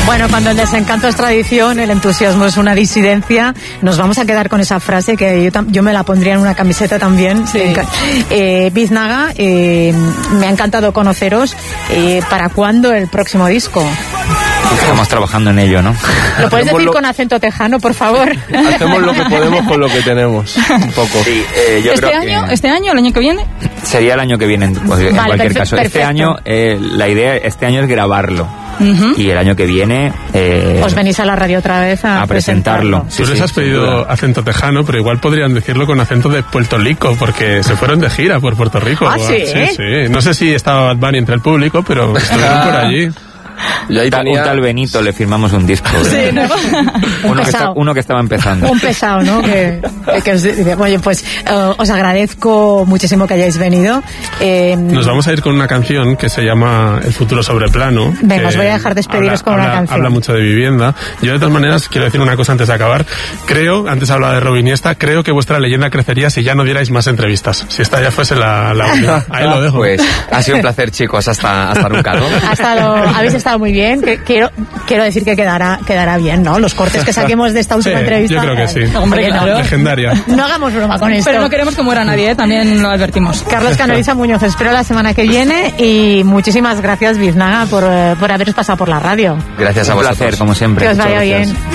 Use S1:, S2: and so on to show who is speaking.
S1: Bueno, cuando el desencanto es tradición, el entusiasmo es una disidencia, nos vamos a quedar con esa frase que yo me la pondría en una camiseta también.
S2: Sí.
S1: Biznaga, me ha encantado conoceros. ¿Para cuándo el próximo disco?
S3: Estamos trabajando en ello, ¿no?
S1: ¿Lo puedes decir con acento tejano, por favor?
S4: Hacemos lo que podemos con lo que tenemos, un poco.
S3: Sí, yo creo que
S2: ¿Este año? ¿El año que viene?
S3: sería el año que viene, en cualquier caso.
S1: perfecto.
S3: Este año, la idea este año es grabarlo. Y el año que viene
S1: Os venís a la radio otra vez a
S3: presentarlo.
S4: Tú les has pedido acento tejano, pero igual podrían decirlo con acento de Puerto Rico, porque se fueron de gira por Puerto Rico.
S1: ¿Ah, sí?
S4: Sí. No sé si estaba Bad Bunny entre el público, pero estuvieron por allí.
S5: Yo ahí
S3: Un tal Benito le firmamos un disco.
S1: Sí, ¿no?
S3: Uno que estaba empezando.
S1: Un pesado, ¿no? Oye, pues os agradezco muchísimo que hayáis venido.
S4: Nos vamos a ir con una canción que se llama El futuro sobre plano.
S1: Venga, os voy a dejar despediros con una canción.
S4: Habla mucho de vivienda. Yo, de todas maneras, quiero decir una cosa antes de acabar. Antes hablaba de Robin Iniesta, creo que vuestra leyenda crecería si ya no dierais más entrevistas. Si esta ya fuese la última. Ahí lo dejo.
S5: Pues ha sido un placer, chicos, hasta nunca, ¿no?
S1: Habéis estado muy bien. Quiero decir que quedará bien, ¿no? Los cortes que saquemos de esta última entrevista.
S4: Yo creo que sí.
S2: Hombre, claro.
S4: Legendaria.
S1: No hagamos broma con esto.
S2: Pero no queremos que muera nadie, también lo advertimos.
S1: Carlos Canoriza Muñoz, espero la semana que viene y muchísimas gracias, Biznaga, por haberos pasado por la radio.
S5: Gracias a vosotros.
S3: Un placer, como siempre.
S1: Que os vaya bien.